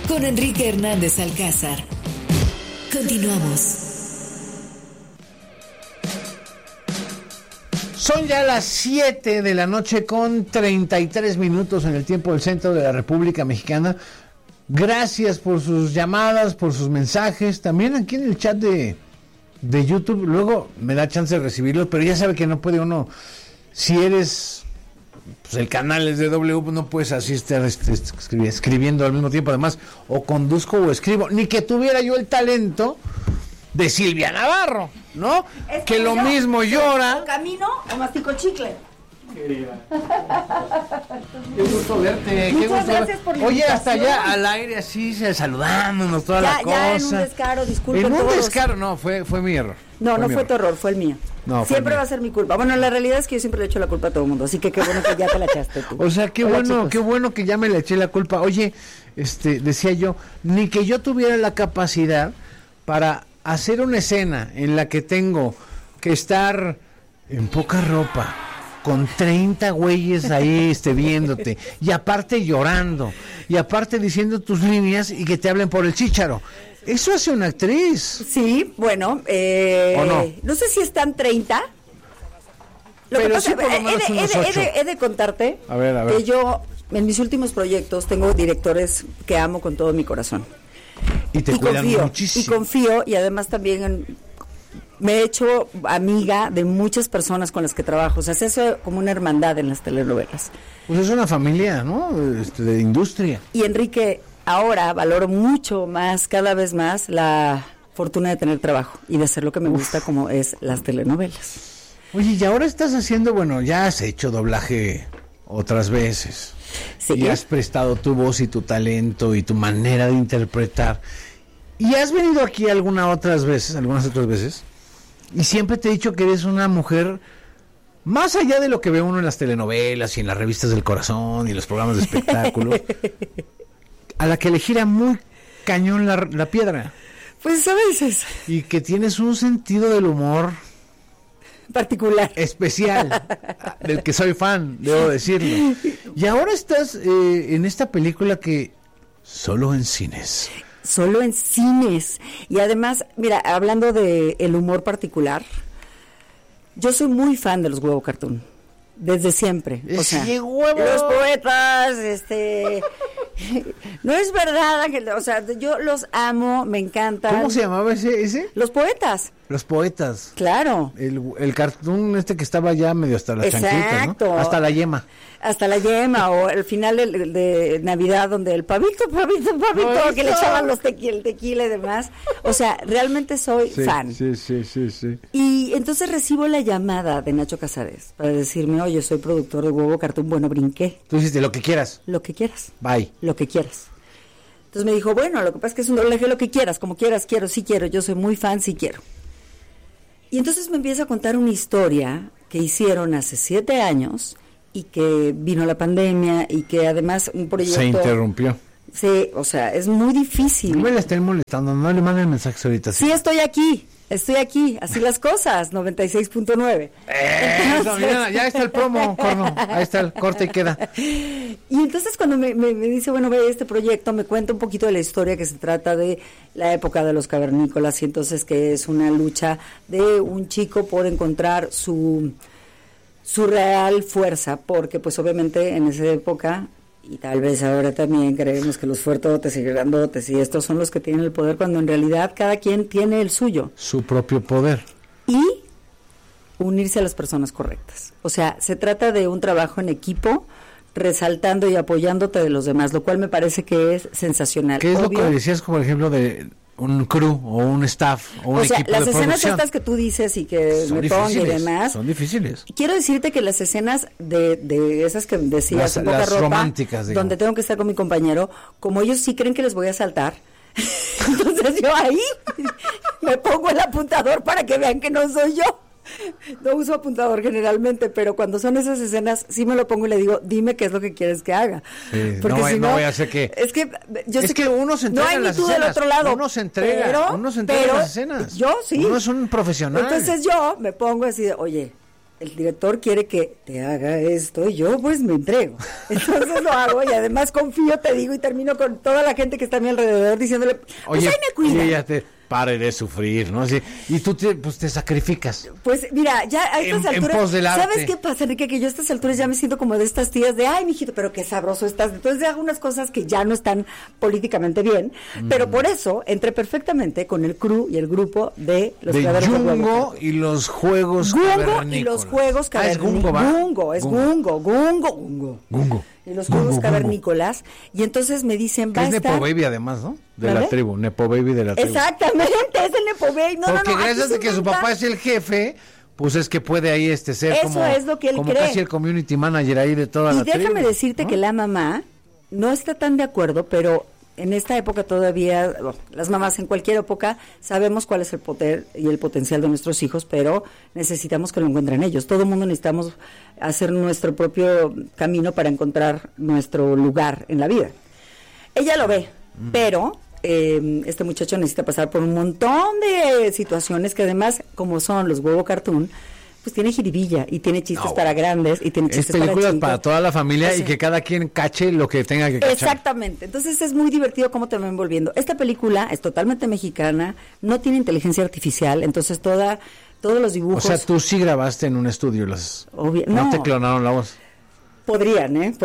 con Enrique Hernández Alcázar. Continuamos. Son ya las 7 de la noche con 33 minutos en el tiempo del centro de la República Mexicana. Gracias por sus llamadas, por sus mensajes. También aquí en el chat de YouTube. Luego me da chance de recibirlos, pero ya sabe que no puede uno. Si eres... Pues el canal es de W, no puedes así estar escribiendo al mismo tiempo. Además, o conduzco o escribo. Ni que tuviera yo el talento de Silvia Navarro, ¿no? Es que lo mismo llora. O camino o mastico chicle. Querida. Qué gusto verte. Muchas gracias por la Oye, invitación. hasta allá al aire así, saludándonos toda la cosa. Ya en un descaro, disculpen. En un todos. descaro, no, fue mi error. No fue tu error, fue el mío. No, siempre va a ser mi culpa. Bueno, la realidad es que yo siempre le echo la culpa a todo el mundo, así que qué bueno que ya te la echaste tú. O sea, qué bueno que ya me le eché la culpa. Oye, decía yo, ni que yo tuviera la capacidad para hacer una escena en la que tengo que estar en poca ropa, con 30 güeyes ahí viéndote, y aparte llorando, y aparte diciendo tus líneas y que te hablen por el chícharo. Eso hace una actriz. Sí, bueno, ¿o no? No sé si están 30. Pero sí, por lo menos unos 8. He de contarte a ver. que yo, en mis últimos proyectos, tengo directores que amo con todo mi corazón. Y te cuidan confío, muchísimo. Y confío, y además también me he hecho amiga de muchas personas con las que trabajo. O sea, es eso como una hermandad en las telenovelas. Pues es una familia, ¿no? De industria. Y Enrique, ahora valoro mucho más, cada vez más, la fortuna de tener trabajo y de hacer lo que me gusta, como es las telenovelas. Oye, y ahora estás haciendo, bueno, ya has hecho doblaje otras veces. Sí. Y has prestado tu voz y tu talento y tu manera de interpretar. Y has venido aquí algunas otras veces, y siempre te he dicho que eres una mujer, más allá de lo que ve uno en las telenovelas y en las revistas del corazón y en los programas de espectáculos, a la que le gira muy cañón la piedra. Pues a veces. Y que tienes un sentido del humor particular, especial, del que soy fan, debo decirlo. Y ahora estás en esta película que solo en cines. Solo en cines. Y además, mira, hablando de el humor particular, yo soy muy fan de los Huevo Cartoon. Desde siempre. O sea, los poetas, no es verdad, Ángel, o sea, yo los amo, me encantan. ¿Cómo se llamaba ese? Los poetas. Los poetas. Claro. El cartoon que estaba ya medio hasta la chancleta, ¿no? Hasta la yema. Hasta la yema, o el final de Navidad, donde el pavito, que le echaban el tequila y demás. O sea, realmente soy fan. Sí. Y entonces recibo la llamada de Nacho Casares para decirme, oye, soy productor de Huevo Cartoon. Bueno, brinqué. Tú dijiste, lo que quieras. Lo que quieras. Bye. Lo que quieras. Entonces me dijo, bueno, lo que pasa es que es un doblaje, lo que quieras, como quieras, sí quiero, yo soy muy fan, sí quiero. Y entonces me empieza a contar una historia que hicieron hace 7 años y que vino la pandemia y que además un proyecto... Se interrumpió. Sí, o sea, es muy difícil. No me la estén molestando, no le manden mensajes ahorita. Sí, estoy aquí, así las cosas, 96.9. Mira, ya está el promo, corno, ahí está el corte y queda. Y entonces cuando me dice, bueno, ve este proyecto, me cuenta un poquito de la historia, que se trata de la época de los cavernícolas, y entonces que es una lucha de un chico por encontrar su real fuerza, porque pues obviamente en esa época, y tal vez ahora también creemos que los fuertotes y grandotes y estos son los que tienen el poder, cuando en realidad cada quien tiene el suyo. Su propio poder. Y unirse a las personas correctas. O sea, se trata de un trabajo en equipo, resaltando y apoyándote de los demás, lo cual me parece que es sensacional. ¿Qué es lo que decías, por ejemplo, de un crew o un staff o un equipo de producción? Las escenas estas que tú dices y que me pongo y demás son difíciles. Quiero decirte que las escenas de esas que decías, las románticas, digamos, donde tengo que estar con mi compañero, como ellos sí creen que les voy a saltar, entonces yo ahí me pongo el apuntador para que vean que no soy yo. No uso apuntador generalmente, pero cuando son esas escenas sí me lo pongo y le digo, dime qué es lo que quieres que haga. Sí, porque si no voy a hacer que... Es que yo sé que uno se entrega en las escenas. Del otro lado, uno se entrega en las escenas. Yo sí. Uno es un profesional. Entonces yo me pongo así de, oye, el director quiere que te haga esto y yo pues me entrego. Entonces lo hago y además confío, te digo, y termino con toda la gente que está a mi alrededor diciéndole, pues Oye, ahí me cuida. ya te pare de sufrir, ¿no? Sí, y tú te sacrificas. Pues mira, ya a estas En alturas, pos del arte. ¿sabes qué pasa, Enrique? Que yo a estas alturas ya me siento como de estas tías de, ay, mijito, pero qué sabroso estás. Entonces hago unas cosas que ya no están políticamente bien, pero por eso entré perfectamente con el crew y el grupo de los de creadores de Gungo Huevo. y los juegos Gungo y cavernícolas. los juegos Es cavernícolas. Gungo, ¿va? Gungo, es Gungo. Gungo. Y los Gungo, juegos Gungo. cavernícolas. Y entonces me dicen, Que va a es estar... Nepo Baby además, ¿no? De ¿Vale? la tribu, Nepo Baby de la tribu. Exactamente, es el Nepo Baby. No, Porque no, aquí gracias se a que su inventa- papá es el jefe, pues es que puede ahí ser Eso como, es lo que él como cree. casi el community manager ahí de toda Y la tribu. déjame decirte ¿no? que la mamá no está tan de acuerdo, pero en esta época todavía, bueno, las mamás en cualquier época sabemos cuál es el poder y el potencial de nuestros hijos, pero necesitamos que lo encuentren ellos. Todo el mundo necesitamos hacer nuestro propio camino para encontrar nuestro lugar en la vida. Ella lo ve, pero este muchacho necesita pasar por un montón de situaciones que además, como son los huevo cartoon, pues tiene jiribilla y tiene chistes para grandes y tiene Es chistes para películas chicos. para toda la familia Así. y que cada quien cache lo que tenga que cachar. Exactamente, entonces es muy divertido cómo te va envolviendo. Esta película es totalmente mexicana, no tiene inteligencia artificial, entonces todos los O dibujos sea, tú sí grabaste en un estudio no no. te clonaron la voz. podrían.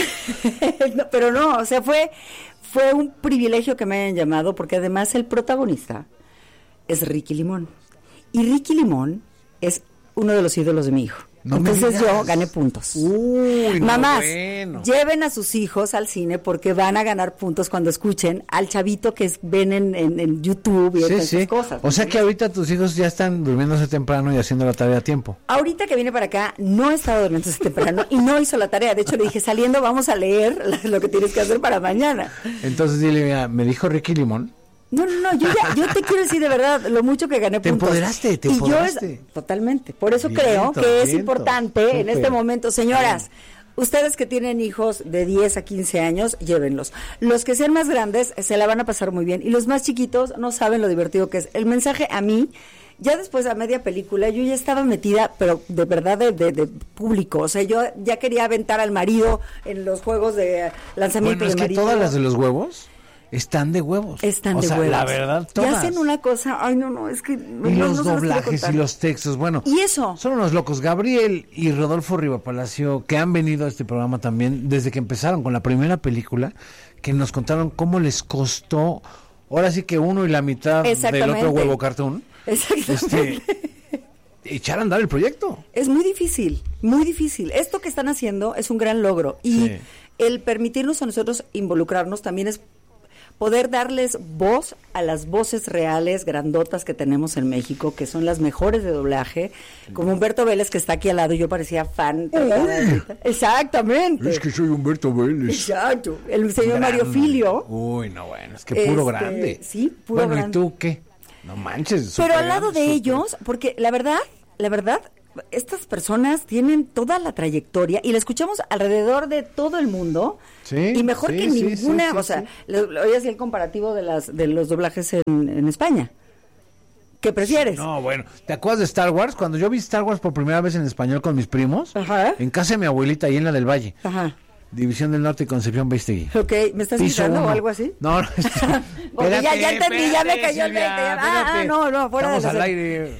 No, pero no, o sea, fue un privilegio que me hayan llamado, porque además el protagonista es Ricky Limón. Y Ricky Limón es uno de los ídolos de mi hijo. No me Entonces yo digas. gané puntos. Uy, no, Mamás, bueno. lleven a sus hijos al cine porque van a ganar puntos cuando escuchen al chavito que ven en YouTube y Sí, esas sí. cosas. O sea que ahorita tus hijos ya están durmiéndose temprano y haciendo la tarea a tiempo. Ahorita que viene para acá, no estaba durmiéndose temprano y no hizo la tarea. De hecho, le dije, saliendo vamos a leer lo que tienes que hacer para mañana. Entonces dile, mira, me dijo Ricky Limón. No, yo te quiero decir de verdad lo mucho que gané Te puntos. empoderaste, te Y empoderaste. Totalmente. Por eso Viento, creo que es viento, importante en súper. este momento, señoras, ustedes que tienen hijos de 10 a 15 años, llévenlos. Los que sean más grandes se la van a pasar muy bien y los más chiquitos no saben lo divertido que es. El mensaje a mí, ya después a media película, yo ya estaba metida, pero de verdad de público. O sea, yo ya quería aventar al marido en los juegos de lanzamiento Bueno, es de que marido. todas las de los huevos están de huevos. Están o de sea, huevos. la verdad, Y todas. hacen una cosa, ay no, es que... Y no, los no se los quiero doblajes contar. y los textos, bueno. ¿Y eso? Son unos locos. Gabriel y Rodolfo Rivapalacio, que han venido a este programa también desde que empezaron con la primera película, que nos contaron cómo les costó, ahora sí que uno y la mitad del Exactamente. otro huevo cartoon, Exactamente. echar a andar el proyecto. Es muy difícil, muy difícil. Esto que están haciendo es un gran logro. Y Sí. el permitirnos a nosotros involucrarnos también es poder darles voz a las voces reales, grandotas que tenemos en México, que son las mejores de doblaje, como Humberto Vélez, que está aquí al lado, yo parecía fan. Exactamente. soy Humberto Vélez. Exacto. El señor Mario Filio. Uy, no, bueno, es que puro grande. Sí, puro bueno, grande. ¿y tú qué? No manches. Pero al súper lado grande, de súper. ellos, porque la verdad, estas personas tienen toda la trayectoria y la escuchamos alrededor de todo el mundo. Sí, y mejor sí, que sí, ninguna, sí, o sea, sí. hoy hacía el comparativo de los doblajes en España. ¿Qué prefieres? No, bueno, ¿te acuerdas de Star Wars? Cuando yo vi Star Wars por primera vez en español con mis primos, Ajá. en casa de mi abuelita, ahí en la del Valle, Ajá. División del Norte y Concepción Beistegui. Ok, ¿me estás Piso invitando o uno. algo así? No, Porque ya espérate, entendí, ya me cayó el Silvia, 20. espérate. No, fuera de Estamos la al aire.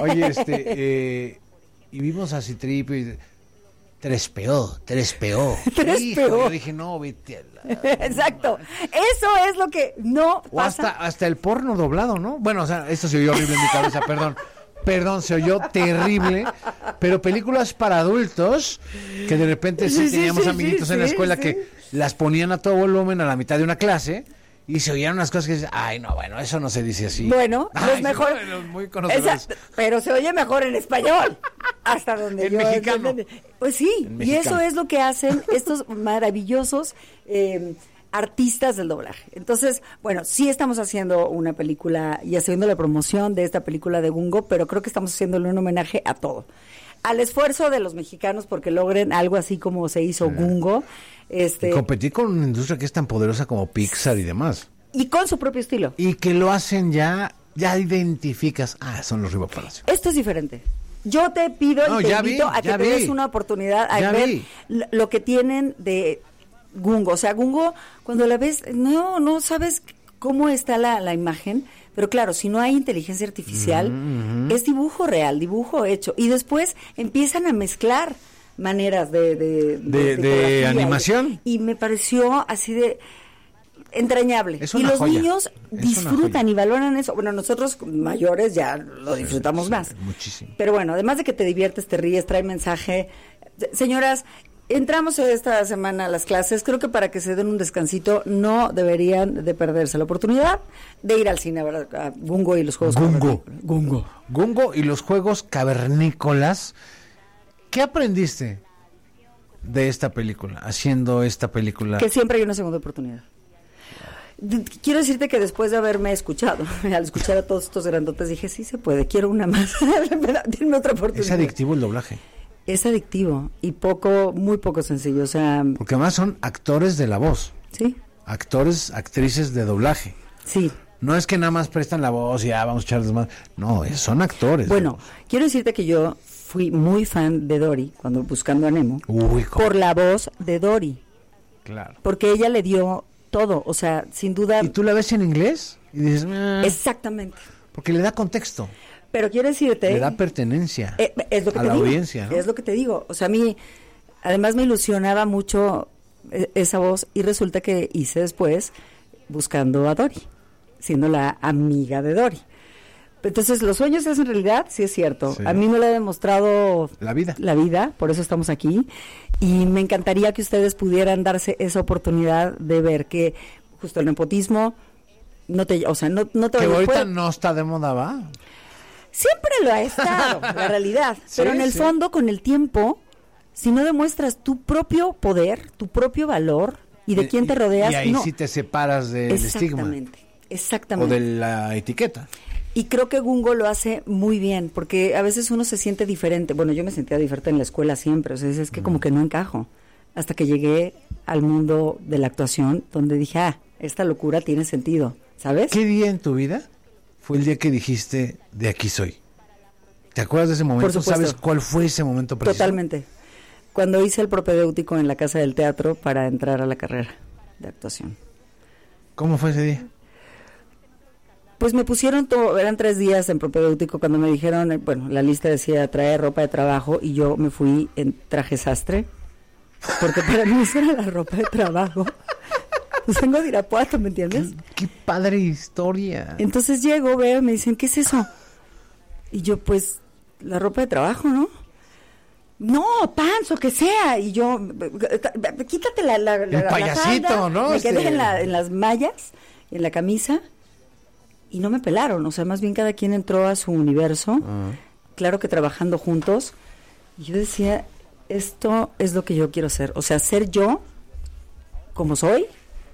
Oye, y vimos a Citripio y 3PO. 3PO. Hijo, yo dije, no, vete a la... Exacto. Eso es lo que no O pasa. hasta el porno doblado, ¿no? Bueno, o sea, esto se oyó horrible en mi cabeza, perdón, se oyó terrible, pero películas para adultos que de repente sí, Sí, teníamos sí, amiguitos sí, en la sí, escuela sí. que las ponían a todo volumen a la mitad de una clase y se oían unas cosas que dices, ay, no, bueno, eso no se dice así. Bueno, Ay, los mejor. sí, bueno, muy conocedores. Exacto, pero se oye mejor en español. Hasta donde En yo mexicano. entiendo. Pues sí, En y mexicano. eso es lo que hacen estos maravillosos artistas del doblaje. Entonces, bueno, sí estamos haciendo una película y haciendo la promoción de esta película de Gungo, pero creo que estamos haciéndole un homenaje a todo. Al esfuerzo de los mexicanos porque logren algo así como se hizo Gungo. Y competir con una industria que es tan poderosa como Pixar y demás. Y con su propio estilo. Y que lo hacen ya identificas, son los Rivapalacio. Esto es diferente. Yo te pido No, y te ya invito vi, a que ya te vi. des una oportunidad a Ya ver vi. lo que tienen de Gungo. O sea, Gungo, cuando la ves, no sabes cómo está la imagen, pero claro, si no hay inteligencia artificial, es dibujo real, dibujo hecho. Y después empiezan a mezclar maneras de fotografía animación. y me pareció así de entrañable. Es Y una los joya. niños Es una disfrutan joya. y valoran eso. Bueno, nosotros mayores ya lo disfrutamos Sí, más. muchísimo. Pero bueno, además de que te diviertes, te ríes, trae mensaje. Señoras, entramos esta semana a las clases. Creo que para que se den un descansito no deberían de perderse la oportunidad de ir al cine a ver a Gungo y los juegos. Gungo. Gungo. Gungo y los juegos cavernícolas. ¿Qué aprendiste de esta película, haciendo esta película? Que siempre hay una segunda oportunidad. Quiero decirte que después de haberme escuchado, al escuchar a todos estos grandotes, dije, sí se puede, quiero una más. Dime otra oportunidad. Es adictivo el doblaje. Es adictivo y muy poco sencillo, o sea, Porque además son actores de la voz. sí, Actores, actrices de doblaje. sí. No es que nada más prestan la voz y ya vamos a echarles más. No, son actores. Bueno, quiero decirte que yo fui muy fan de Dory cuando buscando a Nemo Uy, por la voz de Dory, claro. porque ella le dio todo, o sea, sin duda. ¿Y tú la ves en inglés? Y dices, Exactamente. porque le da contexto, Pero quiero decirte, le da pertenencia es lo que a te la digo, audiencia, ¿no? es lo que te digo, o sea, a mí además me ilusionaba mucho esa voz y resulta que hice después buscando a Dory, siendo la amiga de Dory. Entonces, los sueños se hacen realidad, sí es cierto. Sí. A mí me lo ha demostrado La vida. la vida, por eso estamos aquí. Y me encantaría que ustedes pudieran darse esa oportunidad de ver que justo el nepotismo no te Que ahorita no está de moda, ¿va? siempre lo ha estado, la realidad. Sí, Pero en el sí. fondo, con el tiempo, si no demuestras tu propio poder, tu propio valor y de quién te rodeas, Y ahí no. sí te separas del estigma Exactamente, o exactamente. de la etiqueta. Y creo que Gungo lo hace muy bien, porque a veces uno se siente diferente. Bueno, yo me sentía diferente en la escuela siempre, o sea, es que como que no encajo. Hasta que llegué al mundo de la actuación, donde dije, esta locura tiene sentido, ¿sabes? ¿Qué día en tu vida fue el día que dijiste, de aquí soy? ¿Te acuerdas de ese momento? Por supuesto. ¿Sabes cuál fue ese momento preciso? Totalmente. Cuando hice el propedéutico en la Casa del Teatro para entrar a la carrera de actuación. ¿Cómo fue ese día? Pues me pusieron eran 3 días en propedéutico cuando me dijeron, bueno, la lista decía traer ropa de trabajo y yo me fui en traje sastre, porque para mí esa era la ropa de trabajo. Pues vengo de Irapuato, ¿me entiendes? Qué padre historia. Entonces llego, veo y me dicen, ¿qué es eso? Y yo, pues, la ropa de trabajo, ¿no? No, pants o que sea. Y yo, quítate la payasito, falda. ¿no? Me quedé en las mallas, en la camisa, y no me pelaron. O sea, más bien cada quien entró a su universo. Claro que trabajando juntos. Y yo decía, esto es lo que yo quiero ser. O sea, ser yo, como soy,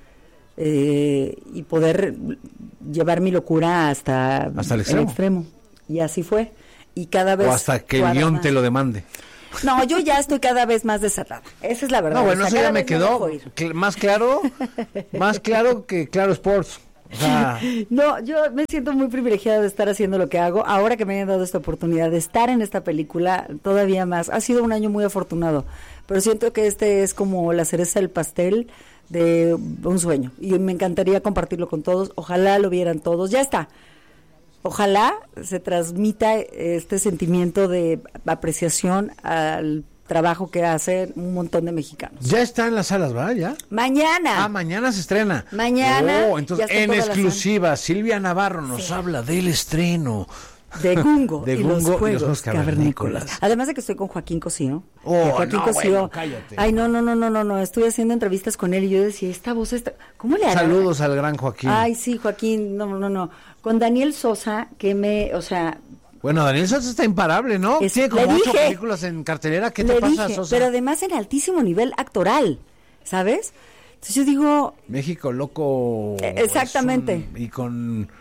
y poder llevar mi locura hasta el extremo. Y así fue. Y cada vez... O hasta que el guión te lo demande. No, yo ya estoy cada vez más desatada. Esa es la verdad. No, bueno, O sea, eso ya cada me vez quedó dejo ir. más claro que Claro Sports. O sea, No, yo me siento muy privilegiada de estar haciendo lo que hago. Ahora que me hayan dado esta oportunidad de estar en esta película, todavía más. Ha sido un año muy afortunado, pero siento que este es como la cereza del pastel de un sueño. Y me encantaría compartirlo con todos. Ojalá lo vieran todos. Ya está. Ojalá se transmita este sentimiento de apreciación al trabajo que hacen un montón de mexicanos. ya está en las salas, ¿verdad? ¿Ya? Mañana. Mañana se estrena. Mañana. Oh, entonces, ya está en toda la exclusiva, Silvia Navarro nos habla del estreno. De Gungo, De y, Gungo los y los juegos Juegos cavernícolas. Cavernícolas. Además de que estoy con Joaquín Cosío. Oh, Joaquín no, Cosío. bueno, cállate. Ay, no. Estoy haciendo entrevistas con él y yo decía, esta voz está... ¿Cómo le hará? Saludos al gran Joaquín. Ay, sí, Joaquín, no. Con Daniel Sosa, o sea... Bueno, Daniel Sosa está imparable, ¿no? Tiene como le 8 dije, películas en cartelera. ¿Qué le te pasa, dije, Sosa? pero además en altísimo nivel actoral, ¿sabes? Entonces yo digo... México loco. Exactamente. Y con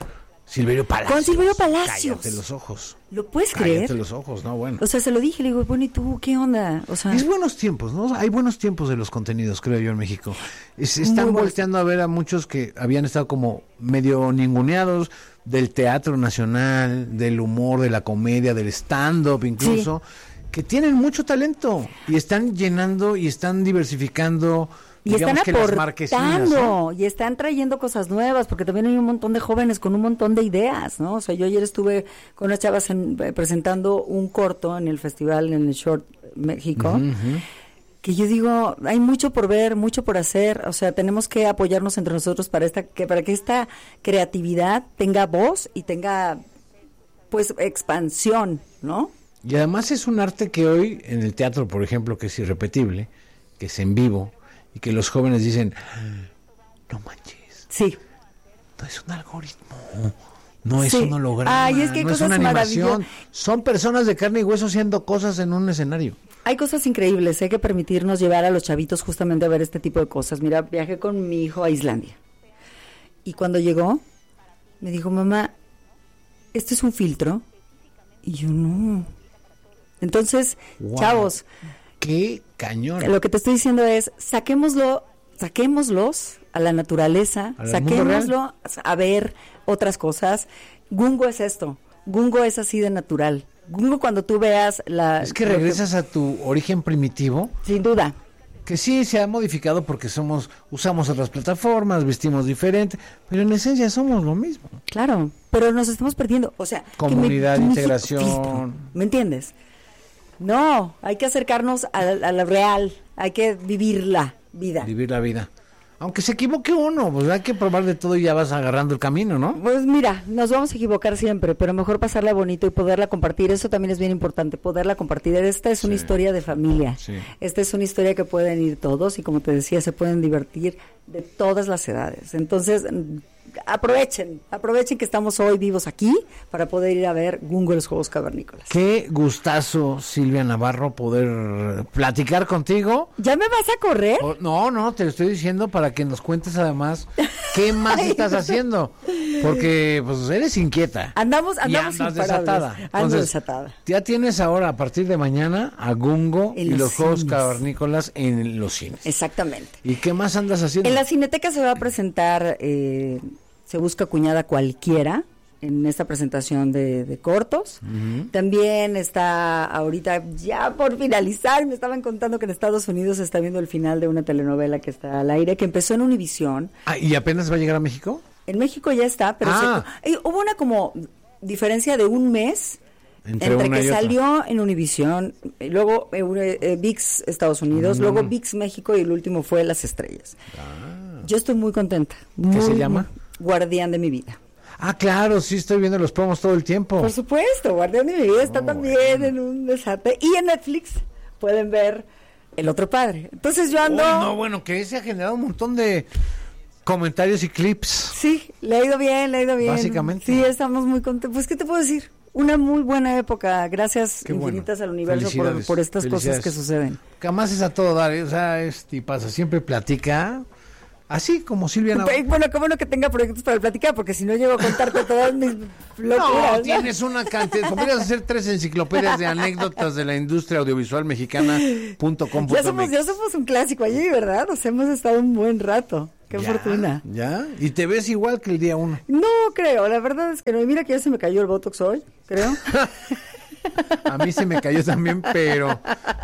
Silverio Palacios. Con Silverio Palacios. Cállate los ojos. ¿Lo puedes creer? Cállate los ojos, no, bueno. O sea, se lo dije, le digo, bueno, ¿y tú qué onda? O sea, Es buenos tiempos, ¿no? Hay buenos tiempos de los contenidos, creo yo, en México. Están volteando a ver a muchos que habían estado como medio ninguneados del teatro nacional, del humor, de la comedia, del stand-up incluso, que tienen mucho talento y están llenando y están diversificando. y están digamos que las marquesinas, aportando, ¿no? y están trayendo cosas nuevas, porque también hay un montón de jóvenes con un montón de ideas, ¿no? O sea, yo ayer estuve con unas chavas presentando un corto en el festival, en el Short México, que yo digo, hay mucho por ver, mucho por hacer, o sea, tenemos que apoyarnos entre nosotros para que esta creatividad tenga voz y tenga, pues, expansión, ¿no? Y además es un arte que hoy, en el teatro, por ejemplo, que es irrepetible, que es en vivo, y que los jóvenes dicen, no manches, Sí. no es un algoritmo, no es un holograma, Ay, es que hay no es cosas una animación, maravillosas. son personas de carne y hueso haciendo cosas en un escenario. Hay cosas increíbles, hay que permitirnos llevar a los chavitos justamente a ver este tipo de cosas. Mira, viajé con mi hijo a Islandia. Y cuando llegó, me dijo, mamá, ¿este es un filtro? Y yo, no. Entonces, Wow. chavos, ¡Qué cañón! lo que te estoy diciendo es, saquémoslos a la naturaleza, ¿Al mundo saquémoslo a ver otras cosas. Gungo es esto, Gungo es así de natural. Gungo, cuando tú veas Es que regresas a tu origen primitivo, Sin duda. que sí se ha modificado porque usamos otras plataformas, vestimos diferente, pero en esencia somos lo mismo. Claro, pero nos estamos perdiendo, o sea, Comunidad, que integración. filtro, ¿me entiendes? No, hay que acercarnos a la real, hay que vivir la vida. Vivir la vida. Aunque se equivoque uno, pues hay que probar de todo y ya vas agarrando el camino, ¿no? Pues mira, nos vamos a equivocar siempre, pero mejor pasarla bonito y poderla compartir, eso también es bien importante, poderla compartir. Esta es una historia de familia, Sí. esta es una historia que pueden ir todos y como te decía, se pueden divertir de todas las edades. Entonces, aprovechen que estamos hoy vivos aquí para poder ir a ver Gungo y los Juegos Cavernícolas. Qué gustazo, Silvia Navarro, poder platicar contigo. ¿Ya me vas a correr? No, te lo estoy diciendo para que nos cuentes además qué más estás haciendo, porque pues eres inquieta. Andamos y andas imparables. desatada. Ando Entonces, desatada. ya tienes ahora, a partir de mañana, a Gungo En y los los Juegos cines. Cavernícolas en los cines. Exactamente. ¿Y qué más andas haciendo? En la Cineteca se va a presentar Se Busca Cuñada Cualquiera, en esta presentación de cortos. También está ahorita, ya por finalizar, me estaban contando que en Estados Unidos se está viendo el final de una telenovela que está al aire, que empezó en Univisión. Ah, ¿y apenas va a llegar a México? En México ya está, pero hubo una como diferencia de un mes entre una que y otra. salió en Univisión, luego ViX Estados Unidos, luego ViX México y el último fue Las Estrellas. Yo estoy muy contenta. ¿Qué se llama? Guardián de mi vida. Ah, claro, sí, estoy viendo los promos todo el tiempo. Por supuesto, Guardián de mi vida está también en un desate. Y en Netflix pueden ver El Otro Padre. Entonces yo ando... Uy, no, bueno, que se ha generado un montón de comentarios y clips. Sí, le ha ido bien. Básicamente. Sí, estamos muy contentos. Pues, ¿qué te puedo decir? Una muy buena época. Gracias Qué bueno. infinitas al universo Felicidades, por estas cosas felicidades. que suceden. Que además es a todo dar, o sea, y pasa, siempre platica, así como Silvia Navarro. Bueno, qué bueno que tenga proyectos para platicar, porque si no llego a contarte todas mis locuras. No, tienes una cantidad, podrías hacer 3 enciclopedias de anécdotas de la industria audiovisual mexicana.com. Ya somos un clásico allí, ¿verdad? O sea, hemos estado un buen rato. Qué fortuna. Ya, y te ves igual que el día 1. No creo, la verdad es que no. Y mira que ya se me cayó el Botox hoy, creo. A mí se me cayó también, pero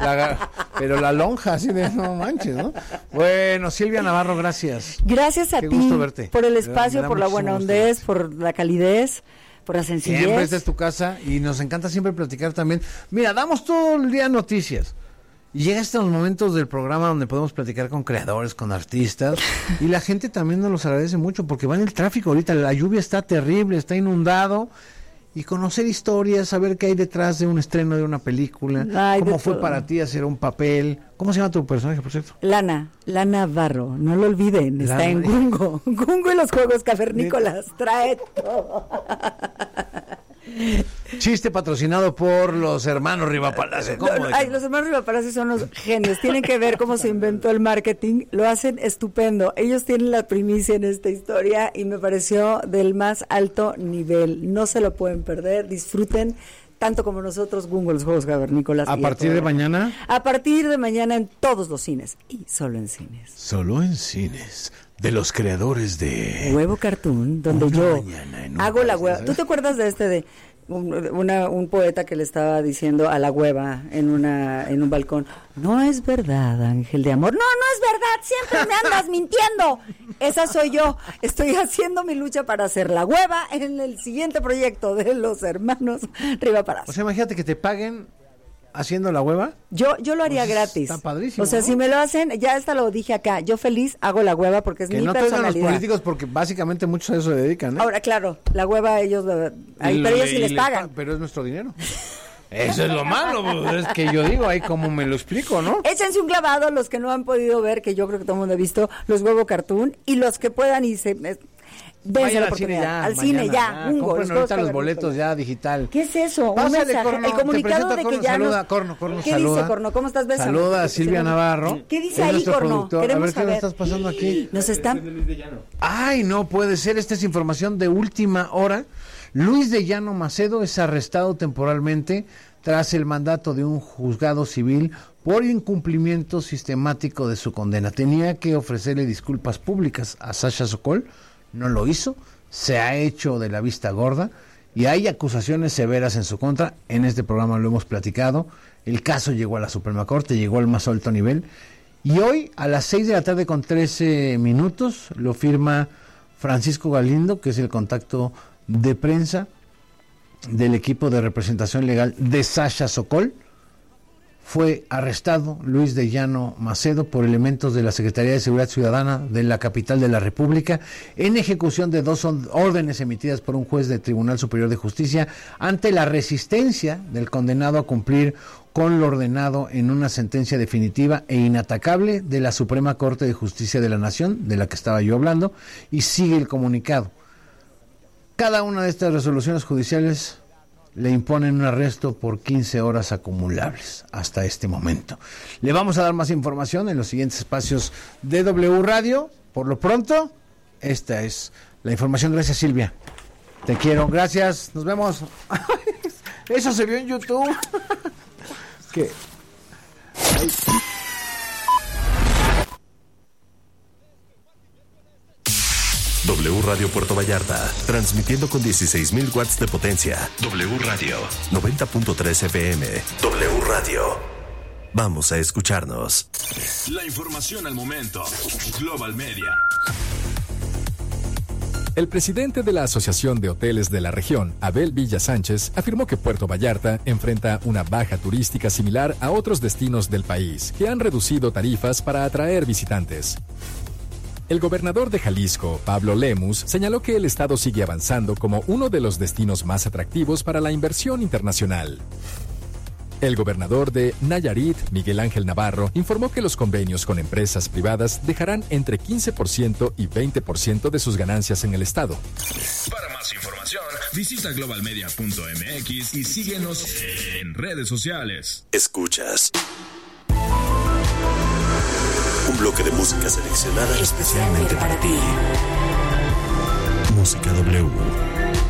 la lonja, así de no manches, ¿no? Bueno, Silvia Navarro, gracias. Gracias a Qué ti gusto verte. por el Me espacio, da por la muchísimo buena gusto. hondez, por la calidez, por la sencillez. Siempre esta es tu casa y nos encanta siempre platicar también. Mira, damos todo el día noticias. Y llega hasta los momentos del programa donde podemos platicar con creadores, con artistas. Y la gente también nos los agradece mucho porque va en el tráfico ahorita. La lluvia está terrible, está inundado. Y conocer historias, saber qué hay detrás de un estreno de una película. Ay, cómo de fue todo. para ti hacer un papel. ¿Cómo se llama tu personaje, por cierto? Lana Varro, no lo olviden, está Lana. en Gungo. Gungo y los Juegos Cavernícolas, trae todo. Chiste patrocinado por los hermanos Riva Palacio. Los hermanos Riva Palacio son los genios. Tienen que ver cómo se inventó el marketing. Lo hacen estupendo. Ellos tienen la primicia en esta historia y me pareció del más alto nivel. No se lo pueden perder. Disfruten tanto como nosotros Google los Juegos Cavernícolas. ¿A partir de mañana? A partir de mañana en todos los cines. Y solo en cines. Solo en cines. De los creadores de Huevo Cartoon, donde yo hago la hueva. ¿Tú te acuerdas de de un poeta que le estaba diciendo a la hueva en un balcón? No es verdad, ángel de amor. No es verdad, siempre me andas mintiendo. Esa soy yo. Estoy haciendo mi lucha para hacer la hueva en el siguiente proyecto de los hermanos Riva Palacio. O sea, imagínate que te paguen haciendo la hueva. Yo lo haría gratis. Está padrísimo. O sea, ¿no? Si me lo hacen, ya hasta lo dije acá, yo feliz hago la hueva porque es mi personalidad. Que no tengan los políticos porque básicamente muchos a eso se dedican, ¿eh? Ahora, claro, la hueva ellos, pero ellos sí les pagan. Pero es nuestro dinero. Eso es lo malo, es que yo digo, ahí como me lo explico, ¿no? Échense un clavado los que no han podido ver, que yo creo que todo el mundo ha visto, los Huevo Cartoon, y los que puedan y se... Dense la oportunidad. Al cine ya. Compren ahorita los boletos ya digital. ¿Qué es eso? Pásale, un mensaje. Corno, el comunicado de Corno, que ya saluda, Corno, ¿Qué saluda. dice, Corno? ¿Cómo estás? Bésame. Saluda a Silvia Navarro. ¿Qué dice ahí, Corno? Queremos a ver, saber. ¿qué nos estás pasando aquí? Nos están... Ay, no puede ser. Esta es información de última hora. Luis de Llano Macedo es arrestado temporalmente tras el mandato de un juzgado civil por incumplimiento sistemático de su condena. Tenía que ofrecerle disculpas públicas a Sasha Sokol, no lo hizo, se ha hecho de la vista gorda y hay acusaciones severas en su contra. En este programa lo hemos platicado. El caso llegó a la Suprema Corte, llegó al más alto nivel y hoy a las 6 de la tarde con 13 minutos lo firma Francisco Galindo, que es el contacto de prensa del equipo de representación legal de Sasha Sokol. Fue arrestado Luis de Llano Macedo por elementos de la Secretaría de Seguridad Ciudadana de la capital de la República en ejecución de 2 órdenes emitidas por un juez del Tribunal Superior de Justicia ante la resistencia del condenado a cumplir con lo ordenado en una sentencia definitiva e inatacable de la Suprema Corte de Justicia de la Nación, de la que estaba yo hablando, y sigue el comunicado. Cada una de estas resoluciones judiciales le imponen un arresto por 15 horas acumulables hasta este momento. Le vamos a dar más información en los siguientes espacios de W Radio. Por lo pronto, esta es la información. Gracias, Silvia. Te quiero. Gracias. Nos vemos. Eso se vio en YouTube. ¿Qué? W Radio Puerto Vallarta, transmitiendo con 16,000 watts de potencia. W Radio, 90.3 FM. W Radio. Vamos a escucharnos. La información al momento. Global Media. El presidente de la Asociación de Hoteles de la Región, Abel Villa Sánchez, afirmó que Puerto Vallarta enfrenta una baja turística similar a otros destinos del país, que han reducido tarifas para atraer visitantes. El gobernador de Jalisco, Pablo Lemus, señaló que el estado sigue avanzando como uno de los destinos más atractivos para la inversión internacional. El gobernador de Nayarit, Miguel Ángel Navarro, informó que los convenios con empresas privadas dejarán entre 15% y 20% de sus ganancias en el estado. Para más información, visita globalmedia.mx y síguenos en redes sociales. Escuchas un bloque de música seleccionada especialmente para ti. Música W.